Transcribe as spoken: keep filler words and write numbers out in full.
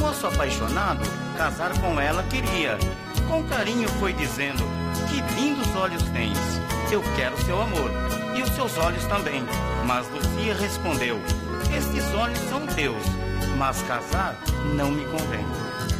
moço apaixonado, casar com ela queria. Com carinho foi dizendo: que lindos olhos tens, eu quero seu amor, e os seus olhos também. Mas Lúcia respondeu: estes olhos são teus, mas casar não me convém.